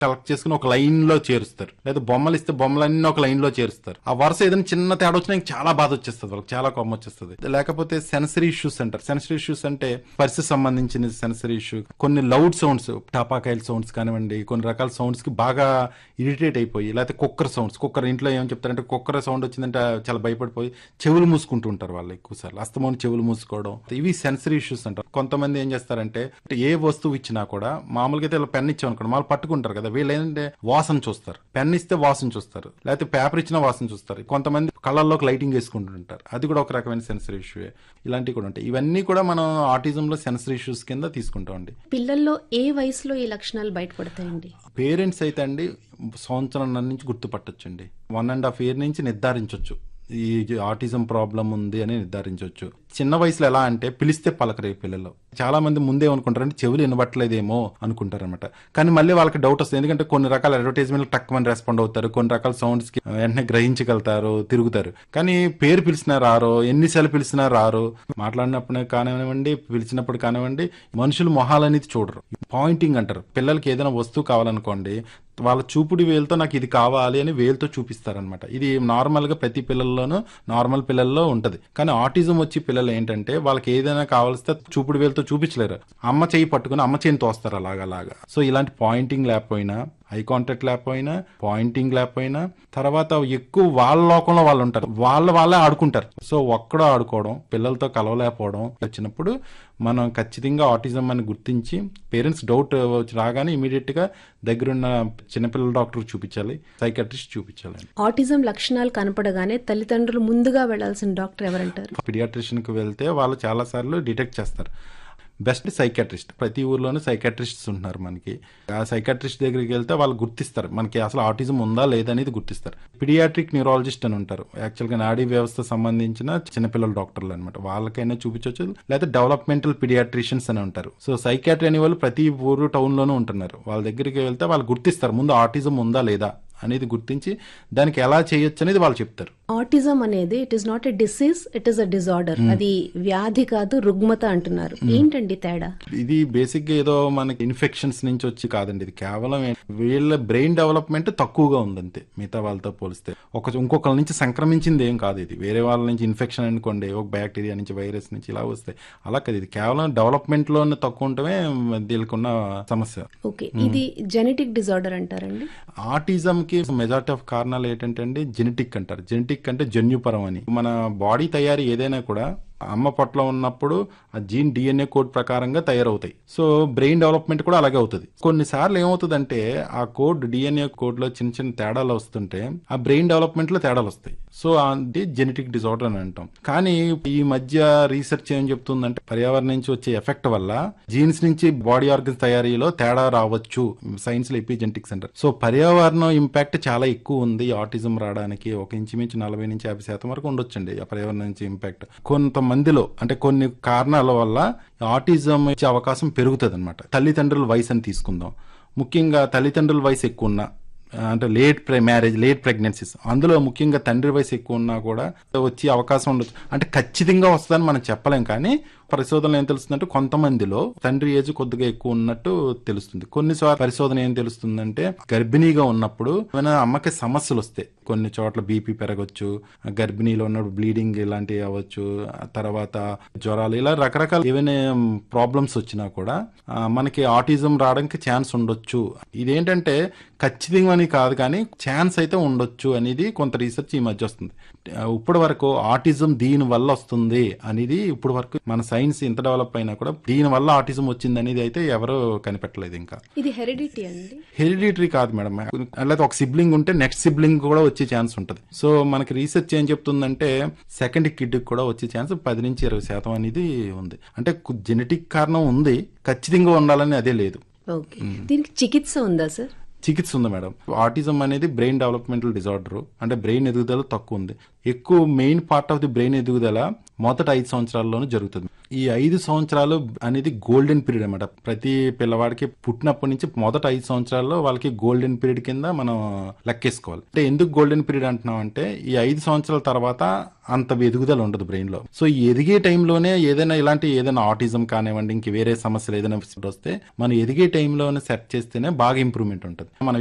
Collect చేసుకుని ఒక line లో చేరుస్తారు, లేదా బొమ్మలు ఇస్తే బొమ్మలన్నీ ఒక లైన్ లో చేరుస్తారు. ఆ వరుస ఏదైనా చిన్న తేడా వచ్చినా చాలా బాధ వచ్చేస్తుంది, వాళ్ళకి చాలా కోపం వచ్చేస్తుంది. లేకపోతే సెన్సరీ ఇష్యూస్ అంటారు. సెన్సరీ ఇష్యూస్ అంటే పరిస్థితి సంబంధించిన సెన్సరీ ఇష్యూ. కొన్ని లౌడ్ సౌండ్స్, టపాకాయల సౌండ్స్ కానివ్వండి, కొన్ని రకాల సౌండ్స్ కి బాగా ఇరిటేట్ అయిపోయి, లేకపోతే కుక్కర్ సౌండ్స్, కుక్కర్ ఇంట్లో ఏం చెప్తారంటే కుక్కర్ సౌండ్ వచ్చిందంటే చాలా భయపడిపోయి చెవులు మూసుకుంటూ ఉంటారు వాళ్ళు. ఎక్కువ సార్లు అస్తమానం చెవులు మూసుకోవడం, ఇవి సెన్సరీ ఇష్యూస్ అంటారు. కొంతమంది ఏం చేస్తారంటే ఏ వస్తువు ఇచ్చినా కూడా మామూలుగా అయితే పెన్ ఇచ్చాం అనుకోండి, వాళ్ళు పట్టుకుంటారు కదా, వీళ్ళు ఏంటంటే వాసన చూస్తారు. పెన్ ఇస్తే వాసన చూస్తారు, లేకపోతే పేపర్ ఇచ్చినా వాసన చూస్తారు. కొంతమంది కళ్ళల్లోకి లైటింగ్ వేసుకుంటుంటారు, అది కూడా ఒక రకమైన సెన్సరీ ఇష్యూ. ఇలాంటివి కూడా ఉంటాయి. ఇవన్నీ కూడా మనం ఆటిజం లో సెన్సరీ ఇష్యూస్ కింద తీసుకుంటామండి. పిల్లల్లో ఏ వయసులో ఈ లక్షణాలు బయటపడతాయండి? పేరెంట్స్ అయితే అండి సంవత్సరం నుంచి గుర్తుపట్టొచ్చండి. 1.5 years నుంచి నిర్ధారించవచ్చు ఈ ఆటిజం ప్రాబ్లం ఉంది అని నిర్ధారించవచ్చు. చిన్న వయసులో ఎలా అంటే పిలిస్తే పలకరే పిల్లలు. చాలా మంది ముందే అనుకుంటారంటే చెవులు వినబట్టలేదేమో అనుకుంటారనమాట. కానీ మళ్ళీ వాళ్ళకి డౌట్ వస్తుంది, ఎందుకంటే కొన్ని రకాల అడ్వర్టైజ్మెంట్ తక్కువ రెస్పాండ్ అవుతారు, కొన్ని రకాల సౌండ్స్ కి వెంటనే గ్రహించగలుగుతారు, తిరుగుతారు. కానీ పేరు పిలిచినా రారు, ఎన్నిసార్లు పిలిచినా రారు. మాట్లాడినప్పుడు కానివ్వండి, పిలిచినప్పుడు కానివ్వండి, మనుషులు మొహాలనేది చూడరు. పాయింటింగ్ అంటారు. పిల్లలకి ఏదైనా వస్తువు కావాలనుకోండి, వాళ్ళ చూపుడు వేలుతో నాకు ఇది కావాలి అని వేలుతో చూపిస్తారనమాట. ఇది నార్మల్ గా ప్రతి పిల్లల్లోనూ నార్మల్ పిల్లల్లో ఉంటది. కానీ ఆటిజం వచ్చి పిల్లలు ఏంటంటే వాళ్ళకి ఏదైనా కావాల్స్తే చూపుడు వేలుతో చూపించలేరు, అమ్మ చెయ్యి పట్టుకుని అమ్మ చేయిని తోస్తారు అలాగా. సో ఇలాంటి పాయింటింగ్ లేకపోయినా, ఐ కాంటాక్ట్ లేకపోయినా, పాయింటింగ్ లేకపోయినా, తర్వాత ఎక్కువ వాళ్ళ లోకంలో వాళ్ళు ఉంటారు, వాళ్ళే ఆడుకుంటారు. సో ఒక్కడో ఆడుకోవడం, పిల్లలతో కలవలేకపోవడం వచ్చినప్పుడు మనం ఖచ్చితంగా ఆటిజం అని గుర్తించి పేరెంట్స్ డౌట్ రాగానే ఇమీడియట్ గా దగ్గరున్న చిన్నపిల్లల డాక్టర్ చూపించాలి, సైకాట్రిస్ట్ చూపించాలి. ఆటిజం లక్షణాలు కనపడగానే తల్లిదండ్రులు ముందుగా వెళ్లాల్సిన డాక్టర్ ఎవరంటారు? పీడియాట్రిషియన్ కి వెళ్తే వాళ్ళు చాలా సార్లు డిటెక్ట్ చేస్తారు. బెస్ట్ సైకాట్రిస్ట్, ప్రతి ఊర్లోనూ సైకాట్రిస్ట్స్ ఉంటున్నారు మనకి. ఆ సైకాట్రిస్ట్ దగ్గరికి వెళ్తే వాళ్ళు గుర్తిస్తారు మనకి అసలు ఆటిజం ఉందా లేదా అనేది గుర్తిస్తారు. పిడియాట్రిక్ న్యూరాలజిస్ట్ అని ఉంటారు, యాక్చువల్గా నాడీ వ్యవస్థ సంబంధించిన చిన్నపిల్లల డాక్టర్లు అనమాట. వాళ్ళకైనా చూపించవచ్చు, లేదా డెవలప్మెంటల్ పిడియాట్రిషియన్స్ అని ఉంటారు. సో సైకాట్రీ అనే వాళ్ళు ప్రతి ఊరు టౌన్ లోనూ ఉంటున్నారు. వాళ్ళ దగ్గరికి వెళ్తే వాళ్ళు గుర్తిస్తారు ముందు ఆటిజం ఉందా లేదా అనేది గుర్తించి దానికి ఎలా చేయొచ్చు అనేది వాళ్ళు చెప్తారు. ఆటిజం అనేది it is not a disease, it is a disorder. అది వ్యాధి కాదు, రుగ్మత అంటున్నారు. ఏంటండి తేడా? ఇది బేసిక్ గా ఏదో మనకి ఇన్ఫెక్షన్స్ నుంచి వచ్చి కాదండి. ఇది కేవలం వీళ్ళ బ్రెయిన్ డెవలప్మెంట్ తక్కువగా ఉందంతే మిగతా వాళ్ళతో పోలిస్తే. ఇంకొకరి నుంచి సంక్రమించింది ఏం కాదు. ఇది వేరే వాళ్ళ నుంచి ఇన్ఫెక్షన్ అనుకోండి, ఒక బ్యాక్టీరియా నుంచి, వైరస్ నుంచి ఇలా వస్తాయి. అలా కాదు, ఇది కేవలం డెవలప్మెంట్ లో తక్కువ ఉండటమే దీనికున్న సమస్య. ఓకే, ఇది జెనెటిక్ డిజార్డర్ అంటారండి? ఆటిజం కి మెజారిటీ ఆఫ్ కారణాలు ఏంటంటే అండి జెనెటిక్ అంటారు. జెనెటిక్ అంటే జన్యుపరం అని. మన బాడీ తయారీ ఏదైనా కూడా అమ్మ పొట్టలో ఉన్నప్పుడు ఆ జీన్ డిఎన్ఏ కోడ్ ప్రకారంగా తయారవుతాయి. సో బ్రెయిన్ డెవలప్మెంట్ కూడా అలాగే అవుతుంది. కొన్నిసార్లు ఏమవుతుందంటే ఆ కోడ్, డిఎన్ఏ కోడ్ లో చిన్న చిన్న తేడాలు వస్తుంటే ఆ బ్రెయిన్ డెవలప్మెంట్ లో తేడాలు వస్తాయి. సో అది జెనెటిక్ డిజార్డర్ అని అంటాం. కానీ ఈ మధ్య రీసెర్చ్ ఏం చెప్తుందంటే పర్యావరణం నుంచి వచ్చే ఎఫెక్ట్ వల్ల జీన్స్ నుంచి బాడీ ఆర్గన్స్ తయారీలో తేడా రావచ్చు. సైన్స్ లో ఎపిజెనెటిక్స్ అంటారు. సో పర్యావరణం ఇంపాక్ట్ చాలా ఎక్కువ ఉంది ఆటిజం రావడానికి. ఒక ఇంచుమించు 40-50% వరకు ఉండొచ్చండి ఆ పర్యావరణం నుంచి ఇంపాక్ట్. కొంతమందిలో అంటే కొన్ని కారణాల వల్ల ఆటిజం వచ్చే అవకాశం పెరుగుతుంది అనమాట. తల్లిదండ్రుల వయసు అని తీసుకుందాం. ముఖ్యంగా తల్లిదండ్రుల వయసు ఎక్కువ ఉన్నా, అంటే లేట్ ప్రెగ్నెన్సీస్, అందులో ముఖ్యంగా తండ్రి వయసు ఎక్కువ ఉన్నా కూడా వచ్చే అవకాశం ఉండొచ్చు. అంటే ఖచ్చితంగా వస్తుందని మనం చెప్పలేం. కానీ పరిశోధనలు ఏం తెలుస్తుందంటే కొంతమందిలో తండ్రి ఏజ్ కొద్దిగా ఎక్కువ ఉన్నట్టు తెలుస్తుంది. కొన్నిసార్లు పరిశోధన ఏం తెలుస్తుందంటే గర్భిణీగా ఉన్నప్పుడు ఏమైనా అమ్మకి సమస్యలు వస్తాయి. కొన్ని చోట్ల బీపీ పెరగచ్చు, గర్భిణీలో ఉన్నప్పుడు బ్లీడింగ్ ఇలాంటివి అవ్వచ్చు, తర్వాత జ్వరాలు, ఇలా రకరకాల ఏవైనా ప్రాబ్లమ్స్ వచ్చినా కూడా మనకి ఆటిజం రావడానికి ఛాన్స్ ఉండొచ్చు. ఇదేంటంటే ఖచ్చితంగా అని కాదు, కానీ ఛాన్స్ అయితే ఉండొచ్చు అనేది కొంత రీసెర్చ్ ఈ మధ్య వస్తుంది. ఇప్పటి వరకు ఆటిజం దీని వల్ల వస్తుంది అనేది ఇప్పటి వరకు మన సైన్స్ ఇంత డెవలప్ అయినా కూడా దీని వల్ల ఆటిజం వచ్చింది అనేది అయితే ఎవరు కనిపెట్టలేదు ఇంకా. ఇది హెరిడిటీ అండి? హెరిడిటరీ కాదు మేడం. అలాగే ఒక సిబ్లింగ్ ఉంటే నెక్స్ట్ సిబ్లింగ్ కూడా వచ్చే ఛాన్స్ ఉంటుంది. సో మనకి రీసెర్చ్ ఏం చెప్తుందంటే సెకండ్ కిడ్ కూడా వచ్చే ఛాన్స్ 10-20% అనేది ఉంది. అంటే జెనెటిక్ కారణం ఉంది, ఖచ్చితంగా ఉండాలని అదే లేదు. ఓకే, దీనికి చికిత్స ఉందా సార్? చికిత్స ఉంది మేడం. ఆటిజం అనేది బ్రెయిన్ డెవలప్మెంటల్ డిజార్డర్, అంటే బ్రెయిన్ ఎదుగుదల తక్కువ ఉంది. ఎక్కువ main part of the brain ఎదుగుదల మొదటి 5 సంవత్సరాల్లోనూ జరుగుతుంది. ఈ 5 సంవత్సరాలు అనేది గోల్డెన్ పీరియడ్ అన్నమాట. ప్రతి పిల్లవాడికి పుట్టినప్పటి నుంచి మొదటి 5 సంవత్సరాల్లో వాళ్ళకి గోల్డెన్ పీరియడ్ కింద మనం లెక్కేసుకోవాలి. అంటే ఎందుకు గోల్డెన్ పీరియడ్ అంటున్నాం అంటే ఈ 5 సంవత్సరాల తర్వాత అంత ఎదుగుదల ఉండదు బ్రెయిన్ లో. సో ఈ ఎదిగే టైంలోనే ఏదైనా ఆటిజం కానివ్వండి, ఇంక వేరే సమస్యలు ఏదైనా వస్తే మనం ఎదిగే టైంలోనే సెట్ చేస్తేనే బాగా ఇంప్రూవ్మెంట్ ఉంటుంది. మనం